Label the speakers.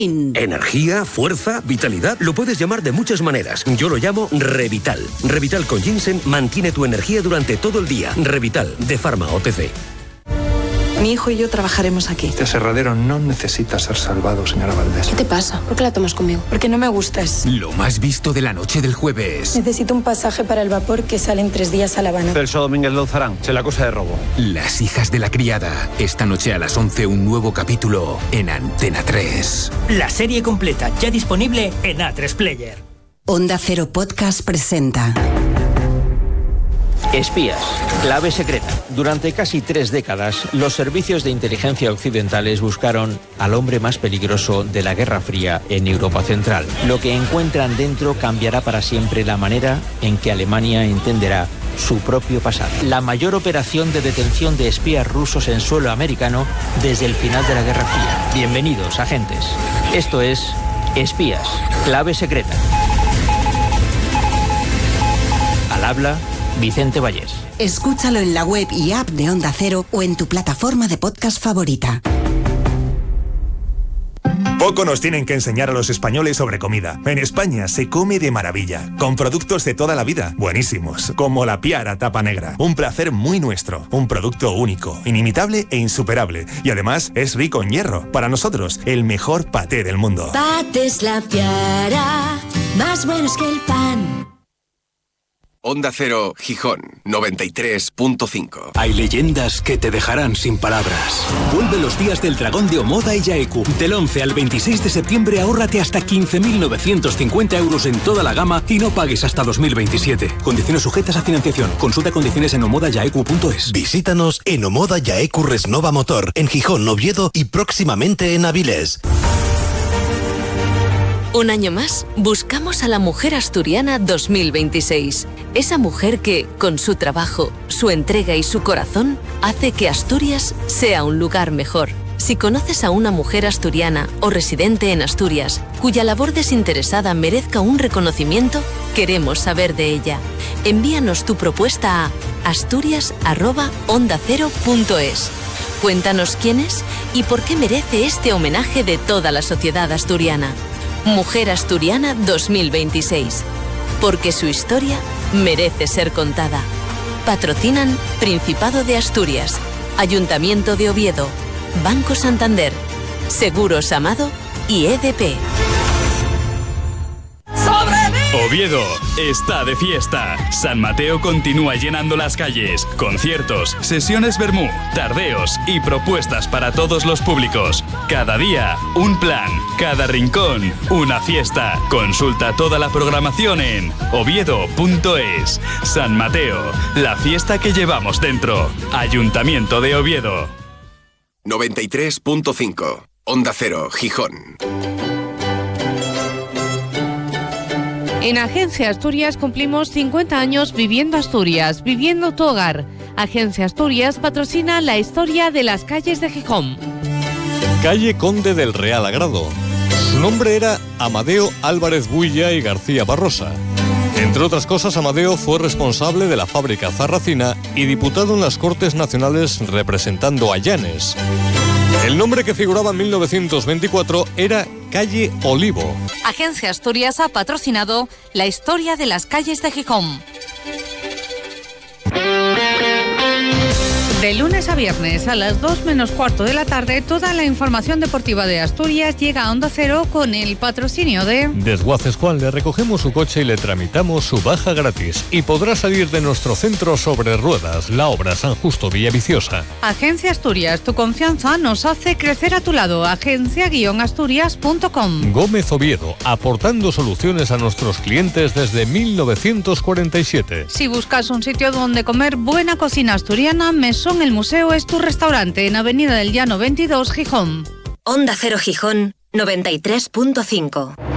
Speaker 1: Energía, fuerza, vitalidad, lo puedes llamar de muchas maneras. Yo lo llamo Revital. Revital con ginseng mantiene tu energía durante todo el día. Revital, de Pharma OTC.
Speaker 2: Mi hijo y yo trabajaremos aquí.
Speaker 3: Este aserradero no necesita ser salvado, señora Valdés.
Speaker 2: ¿Qué te pasa? ¿Por qué la tomas conmigo? Porque no me gustas.
Speaker 4: Lo más visto de la noche del jueves.
Speaker 2: Necesito un pasaje para el vapor que sale en 3 días a La Habana.
Speaker 5: Celso Domínguez Louzarán, se la acusa de robo.
Speaker 4: Las hijas de la criada. Esta noche a las 11 un nuevo capítulo en Antena 3.
Speaker 6: La serie completa ya disponible en A3 Player.
Speaker 7: Onda Cero Podcast presenta...
Speaker 8: Espías, clave secreta. Durante casi 3 décadas, los servicios de inteligencia occidentales buscaron al hombre más peligroso de la Guerra Fría en Europa Central. Lo que encuentran dentro cambiará para siempre la manera en que Alemania entenderá su propio pasado. La mayor operación de detención de espías rusos en suelo americano desde el final de la Guerra Fría. Bienvenidos, agentes. Esto es Espías, clave secreta. Al habla Vicente Vallés.
Speaker 7: Escúchalo en la web y app de Onda Cero o en tu plataforma de podcast favorita.
Speaker 9: Poco nos tienen que enseñar a los españoles sobre comida. En España se come de maravilla, con productos de toda la vida, buenísimos, como la Piara Tapa Negra. Un placer muy nuestro, un producto único, inimitable e insuperable. Y además es rico en hierro. Para nosotros, el mejor paté del mundo.
Speaker 10: Patés La Piara, más buenos que el pan.
Speaker 11: Onda Cero, Gijón, 93.5.
Speaker 12: Hay leyendas que te dejarán sin palabras. Vuelve los días del dragón de Omoda y Yaeku. Del 11 al 26 de septiembre ahórrate hasta 15.950 euros en toda la gama y no pagues hasta 2027. Condiciones sujetas a financiación. Consulta condiciones en omodayaeku.es.
Speaker 13: Visítanos en Omoda Yaeku Resnova Motor, en Gijón, Oviedo y próximamente en Avilés.
Speaker 14: Un año más, buscamos a la mujer asturiana 2026. Esa mujer que, con su trabajo, su entrega y su corazón, hace que Asturias sea un lugar mejor. Si conoces a una mujer asturiana o residente en Asturias, cuya labor desinteresada merezca un reconocimiento, queremos saber de ella. Envíanos tu propuesta a asturias@ondacero.es. Cuéntanos quién es y por qué merece este homenaje de toda la sociedad asturiana. Mujer Asturiana 2026. Porque su historia merece ser contada. Patrocinan Principado de Asturias, Ayuntamiento de Oviedo, Banco Santander, Seguros Amado y EDP.
Speaker 15: Oviedo está de fiesta. San Mateo continúa llenando las calles. Conciertos, sesiones vermú, tardeos y propuestas para todos los públicos. Cada día, un plan. Cada rincón, una fiesta. Consulta toda la programación en oviedo.es. San Mateo, la fiesta que llevamos dentro. Ayuntamiento de Oviedo.
Speaker 11: 93.5. Onda Cero, Gijón.
Speaker 16: En Agencia Asturias cumplimos 50 años viviendo Asturias, viviendo tu hogar. Agencia Asturias patrocina la historia de las calles de Gijón.
Speaker 17: Calle Conde del Real Agrado. Su nombre era Amadeo Álvarez Builla y García Barrosa. Entre otras cosas, Amadeo fue responsable de la fábrica Zarracina y diputado en las Cortes Nacionales representando a Llanes. El nombre que figuraba en 1924 era Calle Olivo.
Speaker 16: Agencia Asturias ha patrocinado la historia de las calles de Gijón. De lunes a viernes a las 2 menos cuarto de la tarde, toda la información deportiva de Asturias llega a Onda Cero con el patrocinio de
Speaker 17: Desguaces Juan. Le recogemos su coche y le tramitamos su baja gratis. Y podrá salir de nuestro centro sobre ruedas, la obra San Justo Villaviciosa.
Speaker 16: Agencia Asturias, tu confianza nos hace crecer a tu lado. Agencia-asturias.com.
Speaker 17: Gómez Oviedo, aportando soluciones a nuestros clientes desde 1947.
Speaker 16: Si buscas un sitio donde comer buena cocina asturiana, Mesón El Museo es tu restaurante en Avenida del Llano 22, Gijón.
Speaker 18: Onda Cero Gijón 93.5.